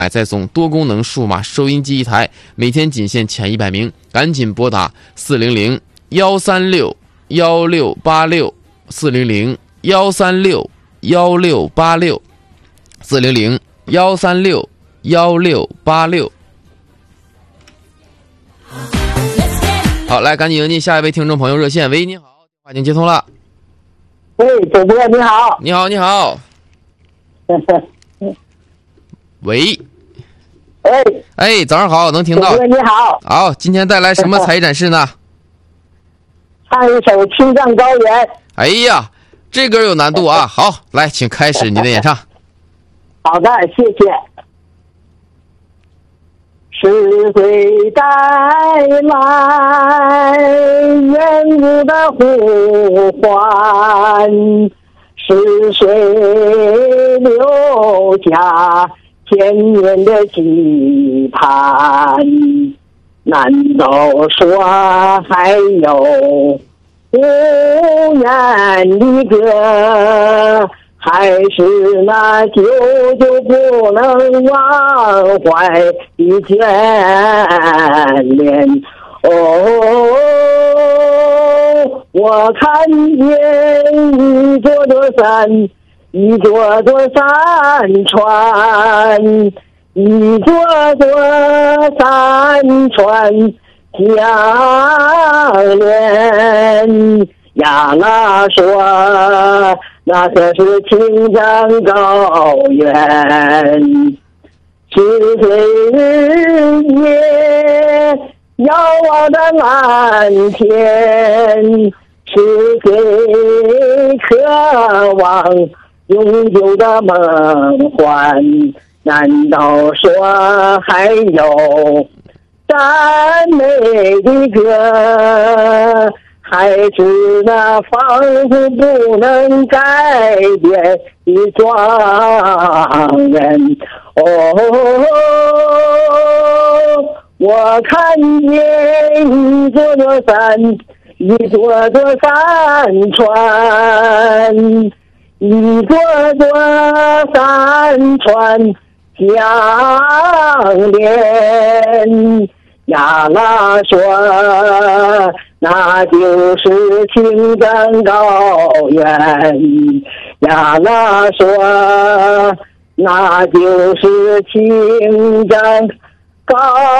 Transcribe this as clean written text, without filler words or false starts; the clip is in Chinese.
再送多功能数码收音机1台，每天仅限前100名，赶紧拨打400-1686400-1686400-136-186。好，来赶紧迎进下一位听众朋友热线。喂，你好，电话已经接通了。 喂，主播你好。 你好，你好。喂。哎，早上好，能听到。 主播你好。 好，今天带来什么才艺展示呢？ 唱一首《青藏高原》。 哎呀，这歌有难度啊！好，来，请开始你的演唱。 好的，谢谢。是谁带来远古的呼唤？是谁留下千年的期盼？难道说还有无言的歌？还是那久久不能忘怀的眷恋？哦，我看见一座座山，一座座山川，一座座山川相连。呀啦说那可是青藏高原，是谁日夜遥望的蓝天？是谁渴望永久的梦幻？难道说还有赞美的歌？还是那仿佛不能改变的庄严？哦，我看见一座座山，一座座山川，一座座山川相连。呀啦说那就是青藏高原，呀啦说那就是青藏高